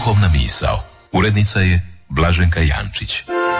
Duhovna misao. Urednica je Blaženka Jančić.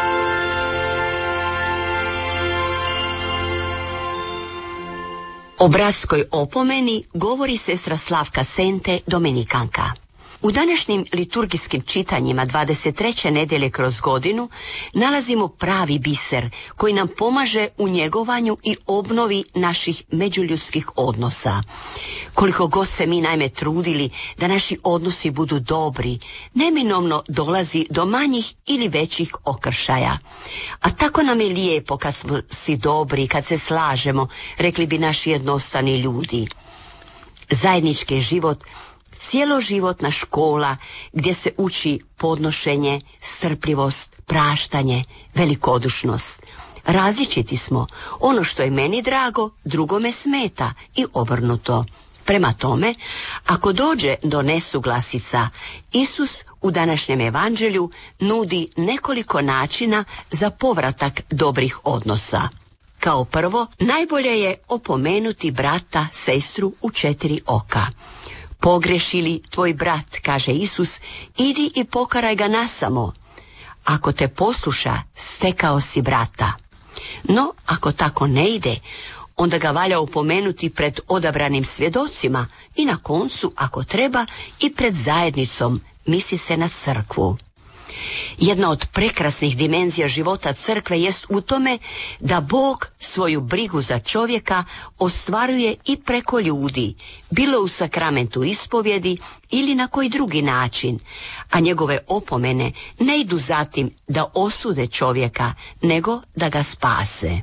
O bratskoj opomeni govori sestra Slavka Sente, dominikanka. U današnjim liturgijskim čitanjima 23. nedjelje kroz godinu nalazimo pravi biser koji nam pomaže u njegovanju i obnovi naših međuljudskih odnosa. Koliko god se mi naime trudili da naši odnosi budu dobri, neminovno dolazi do manjih ili većih okršaja. A tako nam je lijepo kad smo si dobri, kad se slažemo, rekli bi naši jednostavni ljudi. Zajednički život, cijeloživotna škola gdje se uči podnošenje, strpljivost, praštanje, velikodušnost. Različiti smo. Ono što je meni drago, drugome smeta i obrnuto. Prema tome, ako dođe do nesuglasica, Isus u današnjem evanđelju nudi nekoliko načina za povratak dobrih odnosa. Kao prvo, najbolje je opomenuti brata, sestru u 4 oka. Pogreši li tvoj brat, kaže Isus, idi i pokaraj ga nasamo. Ako te posluša, stekao si brata. No, ako tako ne ide, onda ga valja opomenuti pred odabranim svjedocima i na koncu, ako treba, i pred zajednicom, misli se na crkvu. Jedna od prekrasnih dimenzija života crkve jest u tome da Bog svoju brigu za čovjeka ostvaruje i preko ljudi, bilo u sakramentu ispovjedi ili na koji drugi način, a njegove opomene ne idu zatim da osude čovjeka, nego da ga spase.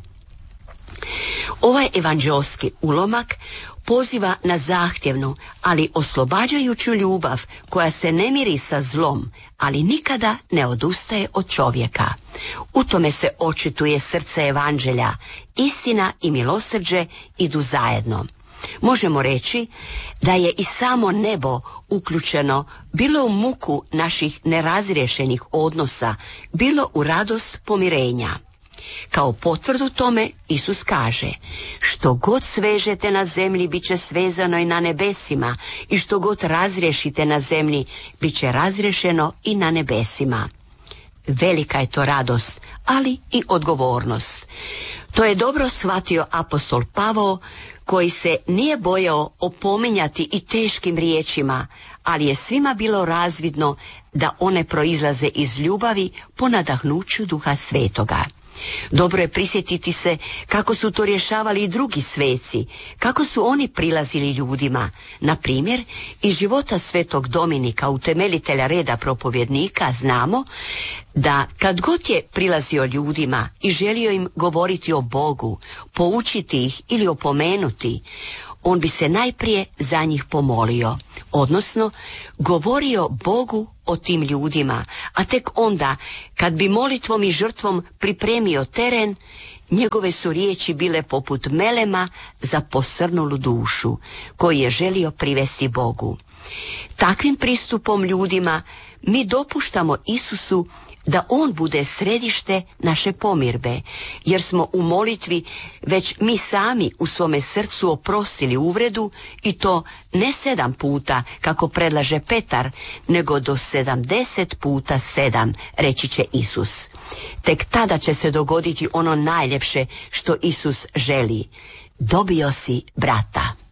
Ovaj evanđelski ulomak poziva na zahtjevnu, ali oslobađajuću ljubav koja se ne miri sa zlom, ali nikada ne odustaje od čovjeka. U tome se očituje srce evanđelja. Istina i milosrđe idu zajedno. Možemo reći da je i samo nebo uključeno bilo u muku naših nerazriješenih odnosa, bilo u radost pomirenja. Kao potvrdu tome Isus kaže: što god svežete na zemlji bit će svezano i na nebesima, i što god razriješite na zemlji bit će razriješeno i na nebesima. Velika je to radost, ali i odgovornost. To je dobro shvatio apostol Pavao, koji se nije bojao opominjati i teškim riječima, ali je svima bilo razvidno da one proizlaze iz ljubavi po nadahnuću Duha Svetoga. Dobro je prisjetiti se kako su to rješavali i drugi sveci, kako su oni prilazili ljudima. Na primjer, iz života svetog Dominika, utemeljitelja reda propovjednika, znamo da kad god je prilazio ljudima i želio im govoriti o Bogu, poučiti ih ili opomenuti, on bi se najprije za njih pomolio, odnosno govorio Bogu o tim ljudima, a tek onda, kad bi molitvom i žrtvom pripremio teren, njegove su riječi bile poput melema za posrnulu dušu, koji je želio privesti Bogu. Takvim pristupom ljudima mi dopuštamo Isusu da on bude središte naše pomirbe, jer smo u molitvi već mi sami u svome srcu oprostili uvredu, i to ne 7 puta kako predlaže Petar, nego do 70 puta 7, reći će Isus. Tek tada će se dogoditi ono najljepše što Isus želi: dobio si brata.